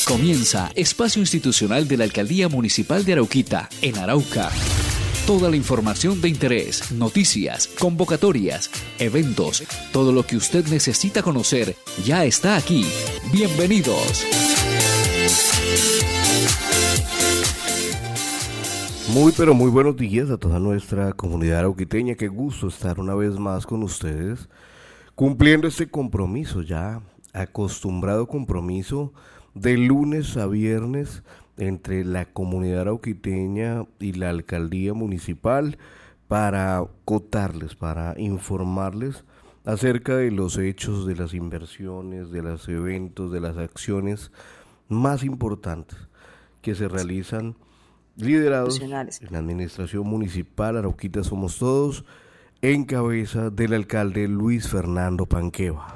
Comienza Espacio Institucional de la Alcaldía Municipal de Arauquita, en Arauca. Toda la información de interés, noticias, convocatorias, eventos, todo lo que usted necesita conocer ya está aquí. Bienvenidos. Muy pero muy buenos días a toda nuestra comunidad arauquiteña. Qué gusto estar una vez más con ustedes, cumpliendo este compromiso, ya acostumbrado compromiso de lunes a viernes entre la comunidad arauquiteña y la alcaldía municipal para contarles, para informarles acerca de los hechos, de las inversiones, de los eventos, de las acciones más importantes que se realizan liderados en la administración municipal. Arauquita Somos Todos, en cabeza del alcalde Luis Fernando Panqueva.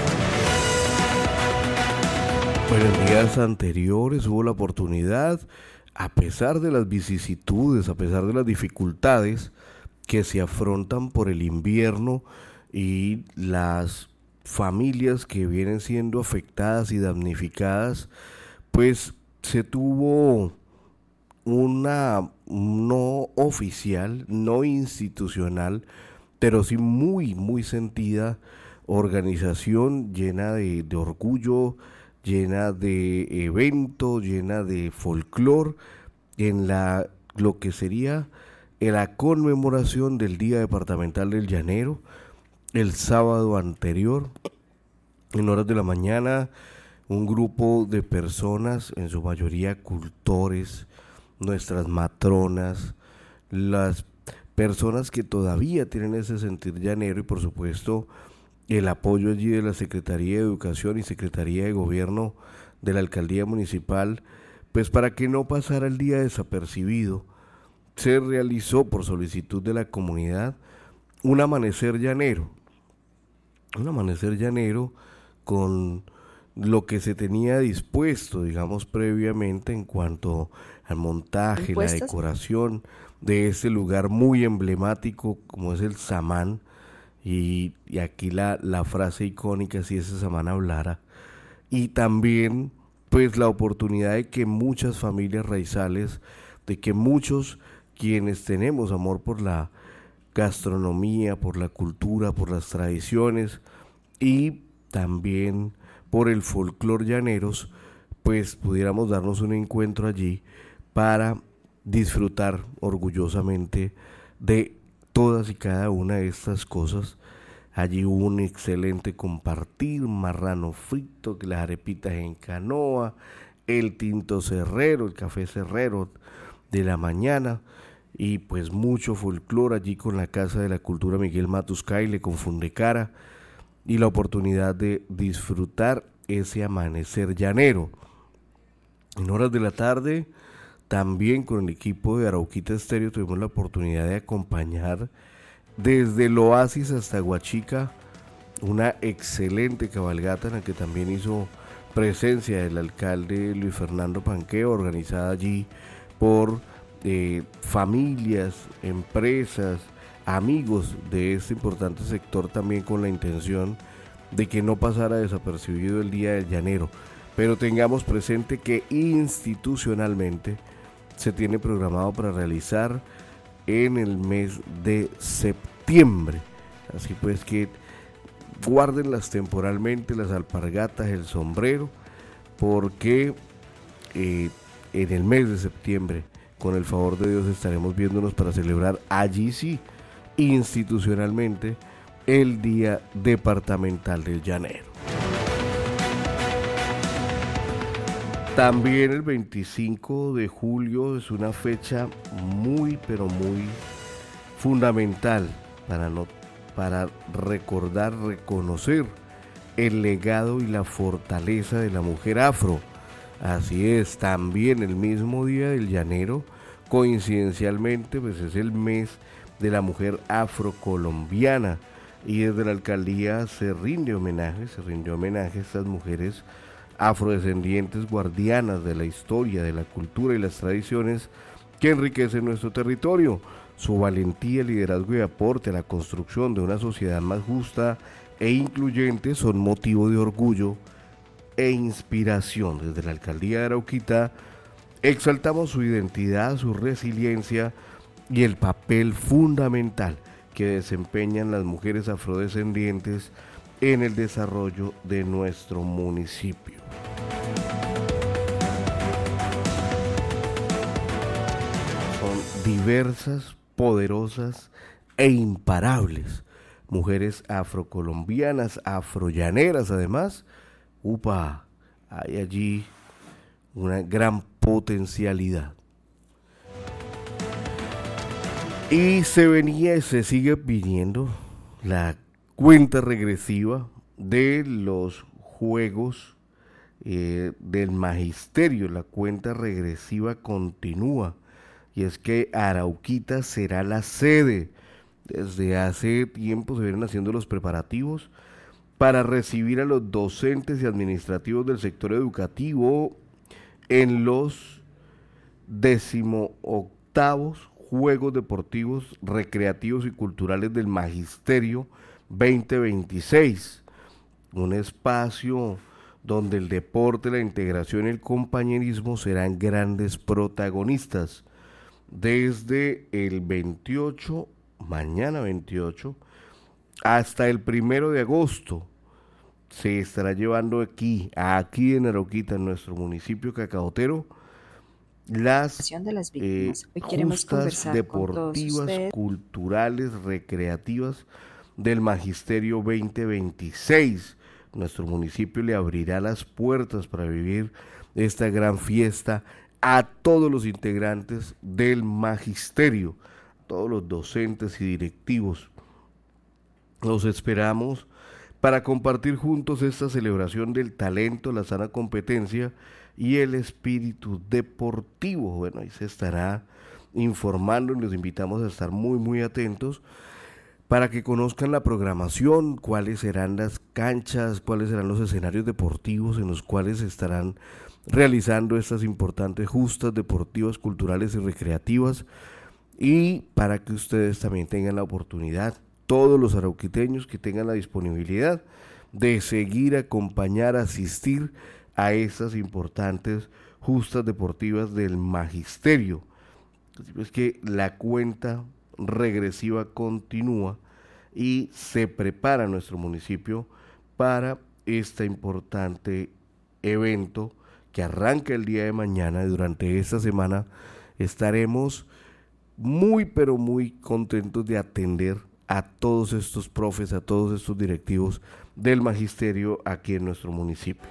Bueno, en días anteriores hubo la oportunidad, a pesar de las vicisitudes, a pesar de las dificultades que se afrontan por el invierno y las familias que vienen siendo afectadas y damnificadas, pues se tuvo una no oficial, no institucional, pero sí muy sentida organización llena de orgullo, llena de eventos, llena de folclor, en lo que sería la conmemoración del Día Departamental del Llanero, el sábado anterior, en horas de la mañana, un grupo de personas, en su mayoría cultores, nuestras matronas, las personas que todavía tienen ese sentir llanero y por supuesto el apoyo allí de la Secretaría de Educación y Secretaría de Gobierno de la Alcaldía Municipal, pues para que no pasara el día desapercibido, se realizó por solicitud de la comunidad un amanecer llanero con lo que se tenía dispuesto, digamos, previamente en cuanto al montaje, la decoración de este lugar muy emblemático como es el Samán. Y aquí la frase icónica, si ese Samán hablara, y también pues la oportunidad de que muchas familias raizales, de que muchos quienes tenemos amor por la gastronomía, por la cultura, por las tradiciones y también por el folclor llaneros, pues pudiéramos darnos un encuentro allí para disfrutar orgullosamente de todas y cada una de estas cosas. Allí hubo un excelente compartir, marrano frito, las arepitas en canoa, el tinto cerrero, el café cerrero de la mañana, y pues mucho folclor allí con la Casa de la Cultura Miguel Matus Caile, con Fundecara, y la oportunidad de disfrutar ese amanecer llanero. En horas de la tarde, también con el equipo de Arauquita Estéreo tuvimos la oportunidad de acompañar desde el Oasis hasta Huachica una excelente cabalgata en la que también hizo presencia el alcalde Luis Fernando Panqueva, organizada allí por familias, empresas, amigos de este importante sector, también con la intención de que no pasara desapercibido el Día del Llanero. Pero tengamos presente que institucionalmente se tiene programado para realizar en el mes de septiembre. Así pues que guárdenlas temporalmente, las alpargatas, el sombrero, porque en el mes de septiembre, con el favor de Dios, estaremos viéndonos para celebrar allí sí, institucionalmente, el Día Departamental del Llanero. También el 25 de julio es una fecha muy pero muy fundamental para recordar, reconocer el legado y la fortaleza de la mujer afro. Así es, también el mismo Día del Llanero, coincidencialmente, pues es el mes de la mujer afrocolombiana, y desde la alcaldía se rindió homenaje a estas mujeres afrodescendientes, guardianas de la historia, de la cultura y las tradiciones que enriquecen nuestro territorio. Su valentía, liderazgo y aporte a la construcción de una sociedad más justa e incluyente son motivo de orgullo e inspiración. Desde la Alcaldía de Arauquita exaltamos su identidad, su resiliencia y el papel fundamental que desempeñan las mujeres afrodescendientes en el desarrollo de nuestro municipio. Son diversas, poderosas e imparables mujeres afrocolombianas, afrollaneras además. Hay allí una gran potencialidad. Y se sigue viniendo la cuenta regresiva de los Juegos del Magisterio. La cuenta regresiva continúa, y es que Arauquita será la sede. Desde hace tiempo se vienen haciendo los preparativos para recibir a los docentes y administrativos del sector educativo en los 18º Juegos Deportivos, Recreativos y Culturales del Magisterio 2026, un espacio donde el deporte, la integración y el compañerismo serán grandes protagonistas. Desde el 28, mañana 28, hasta el 1 de agosto, se estará llevando aquí en Arauquita, en nuestro municipio cacaotero, las justas deportivas, culturales, recreativas del Magisterio 2026. Nuestro municipio le abrirá las puertas para vivir esta gran fiesta a todos los integrantes del Magisterio, todos los docentes y directivos. Los esperamos para compartir juntos esta celebración del talento, la sana competencia y el espíritu deportivo. Bueno, ahí se estará informando y los invitamos a estar muy atentos para que conozcan la programación, cuáles serán las canchas, cuáles serán los escenarios deportivos en los cuales se estarán realizando estas importantes justas deportivas, culturales y recreativas, y para que ustedes también tengan la oportunidad, todos los arauquiteños que tengan la disponibilidad de seguir, acompañar, asistir a estas importantes justas deportivas del Magisterio. Es que la cuenta regresiva continúa y se prepara nuestro municipio para este importante evento que arranca el día de mañana. Y durante esta semana estaremos muy contentos de atender a todos estos profes, a todos estos directivos del Magisterio aquí en nuestro municipio.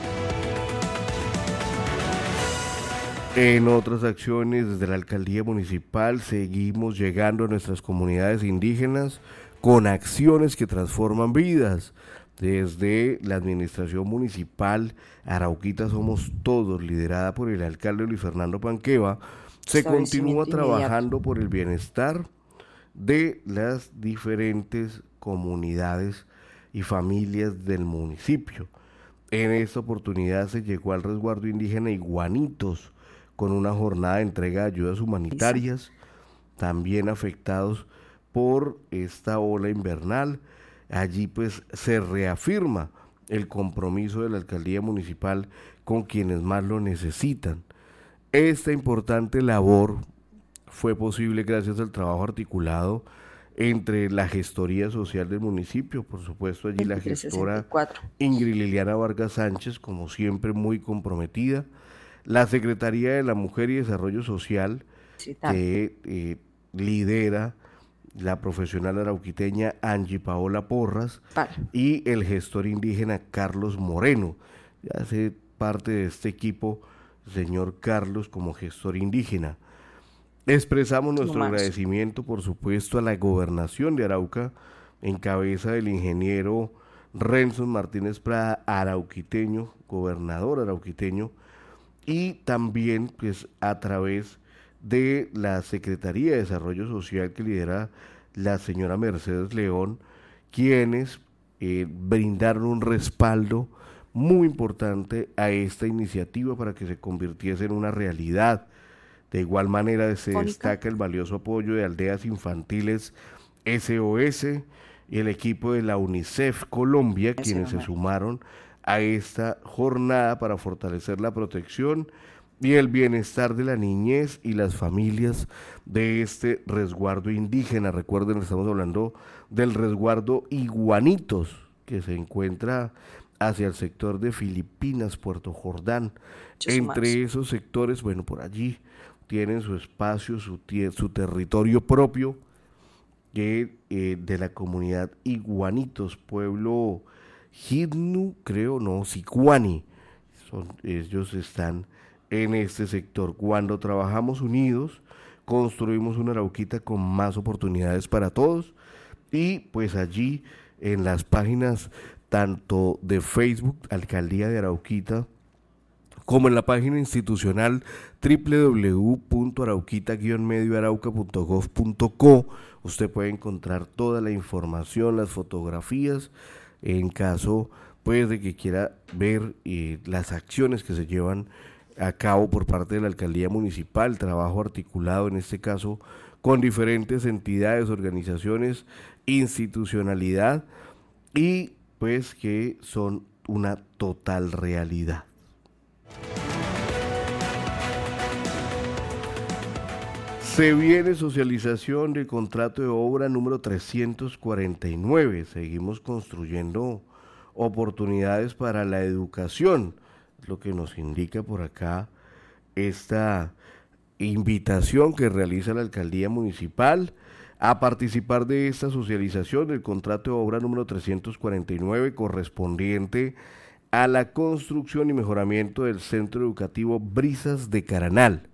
En otras acciones, desde la Alcaldía Municipal seguimos llegando a nuestras comunidades indígenas con acciones que transforman vidas. Desde la Administración Municipal Arauquita Somos Todos, liderada por el alcalde Luis Fernando Panqueva, se continúa trabajando por el bienestar de las diferentes comunidades y familias del municipio. En esta oportunidad se llegó al resguardo indígena Iguanitos con una jornada de entrega de ayudas humanitarias, también afectados por esta ola invernal. Allí pues se reafirma el compromiso de la alcaldía municipal con quienes más lo necesitan. Esta importante labor fue posible gracias al trabajo articulado entre la gestoría social del municipio, por supuesto allí la gestora Ingrid Liliana Vargas Sánchez, como siempre muy comprometida, la Secretaría de la Mujer y Desarrollo Social, que lidera la profesional arauquiteña Angie Paola Porras, y el gestor indígena Carlos Moreno. Ya hace parte de este equipo el señor Carlos como gestor indígena. Expresamos nuestro agradecimiento, por supuesto, a la gobernación de Arauca, en cabeza del ingeniero Renzo Martínez Prada, arauquiteño, gobernador arauquiteño, y también pues a través de la Secretaría de Desarrollo Social que lidera la señora Mercedes León, quienes brindaron un respaldo muy importante a esta iniciativa para que se convirtiese en una realidad. De igual manera se destaca el valioso apoyo de Aldeas Infantiles SOS y el equipo de la UNICEF Colombia, quienes se sumaron a esta jornada para fortalecer la protección y el bienestar de la niñez y las familias de este resguardo indígena. Recuerden, estamos hablando del resguardo Iguanitos, que se encuentra hacia el sector de Filipinas, Puerto Jordán. Entre esos sectores, bueno, por allí tienen su espacio, su territorio propio, que de la comunidad Iguanitos, pueblo Hidnu, creo, no, Sicuani, ellos están en este sector. Cuando trabajamos unidos, construimos una Arauquita con más oportunidades para todos, y pues allí en las páginas tanto de Facebook, Alcaldía de Arauquita, como en la página institucional www.arauquita-medioarauca.gov.co, usted puede encontrar toda la información, las fotografías, en caso pues de que quiera ver las acciones que se llevan a cabo por parte de la Alcaldía Municipal, trabajo articulado en este caso con diferentes entidades, organizaciones, institucionalidad, y pues que son una total realidad. Se viene socialización del contrato de obra número 349. Seguimos construyendo oportunidades para la educación, lo que nos indica por acá esta invitación que realiza la Alcaldía Municipal a participar de esta socialización del contrato de obra número 349 correspondiente a la construcción y mejoramiento del Centro Educativo Brisas de Caranal.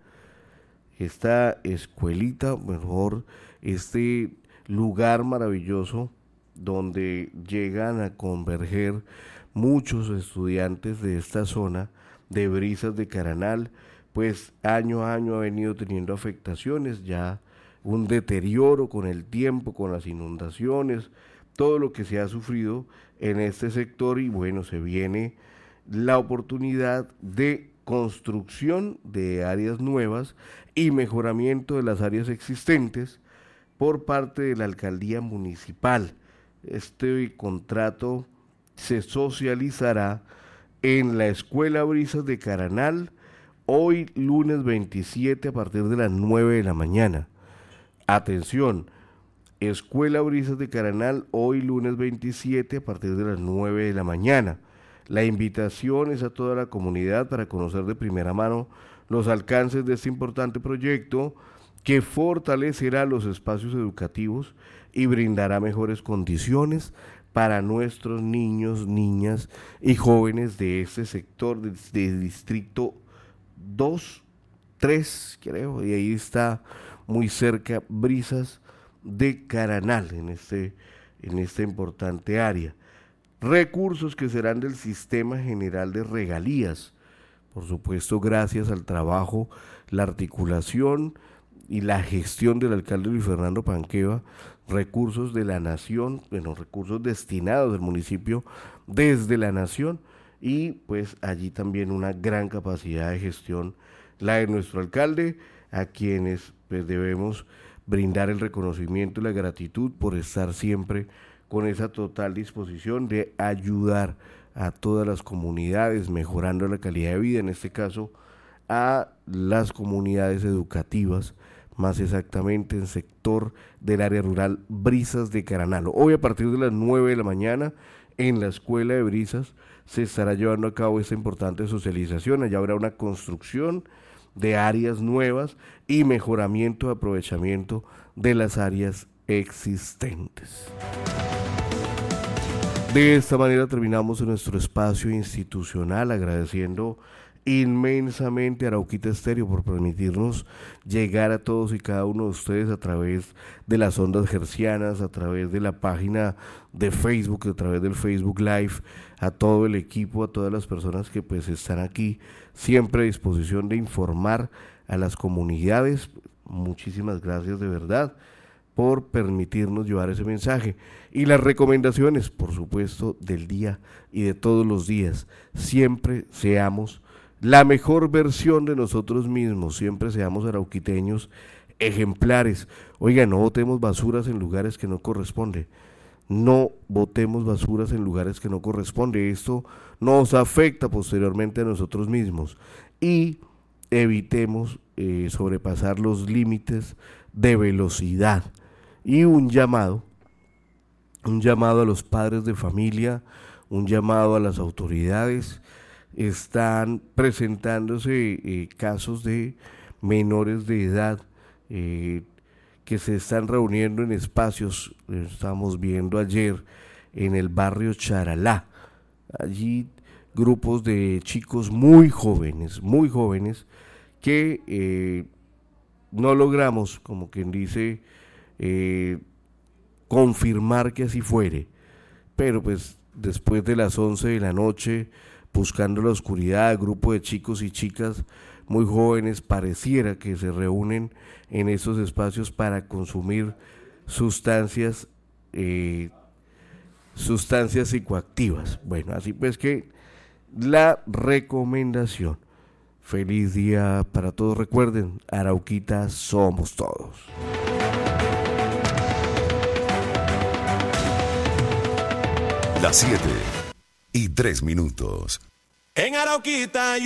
Esta escuelita, mejor, este lugar maravilloso donde llegan a converger muchos estudiantes de esta zona de Brisas de Caranal, pues año a año ha venido teniendo afectaciones, ya un deterioro con el tiempo, con las inundaciones, todo lo que se ha sufrido en este sector, y bueno, se viene la oportunidad de construcción de áreas nuevas y mejoramiento de las áreas existentes por parte de la Alcaldía Municipal. Este contrato se socializará en la Escuela Brisas de Caranal hoy lunes 27 a partir de las 9 de la mañana. Atención, Escuela Brisas de Caranal hoy lunes 27 a partir de las 9 de la mañana. La invitación es a toda la comunidad para conocer de primera mano los alcances de este importante proyecto que fortalecerá los espacios educativos y brindará mejores condiciones para nuestros niños, niñas y jóvenes de este sector de Distrito 2, 3, creo, y ahí está muy cerca Brisas de Caranal, en esta importante área. Recursos que serán del Sistema General de Regalías, por supuesto gracias al trabajo, la articulación y la gestión del alcalde Luis Fernando Panqueva, recursos de la nación, bueno, recursos destinados del municipio desde la nación, y pues allí también una gran capacidad de gestión la de nuestro alcalde, a quienes pues debemos brindar el reconocimiento y la gratitud por estar siempre con esa total disposición de ayudar a todas las comunidades, mejorando la calidad de vida, en este caso a las comunidades educativas, más exactamente en sector del área rural Brisas de Caranal. Hoy a partir de las 9 de la mañana en la Escuela de Brisas se estará llevando a cabo esta importante socialización. Allá habrá una construcción de áreas nuevas y mejoramiento de aprovechamiento de las áreas existentes. De esta manera terminamos nuestro espacio institucional, agradeciendo inmensamente a Arauquita Estéreo por permitirnos llegar a todos y cada uno de ustedes a través de las ondas hercianas, a través de la página de Facebook, a través del Facebook Live, a todo el equipo, a todas las personas que pues están aquí siempre a disposición de informar a las comunidades. Muchísimas gracias de verdad por permitirnos llevar ese mensaje. Y las recomendaciones, por supuesto, del día y de todos los días: siempre seamos la mejor versión de nosotros mismos, siempre seamos arauquiteños ejemplares. Oiga, no botemos basuras en lugares que no corresponde, no botemos basuras en lugares que no corresponde. Esto nos afecta posteriormente a nosotros mismos y evitemos sobrepasar los límites de velocidad. Y un llamado a los padres de familia, un llamado a las autoridades. Están presentándose casos de menores de edad que se están reuniendo en espacios, estamos viendo ayer en el barrio Charalá, allí grupos de chicos muy jóvenes que no logramos, como quien dice, confirmar que así fuere, pero pues después de las 11 de la noche, buscando la oscuridad, grupo de chicos y chicas muy jóvenes pareciera que se reúnen en esos espacios para consumir sustancias psicoactivas. Bueno, así pues que la recomendación. Feliz día para todos. Recuerden, Arauquita somos todos. Las 7:03. En Arauquita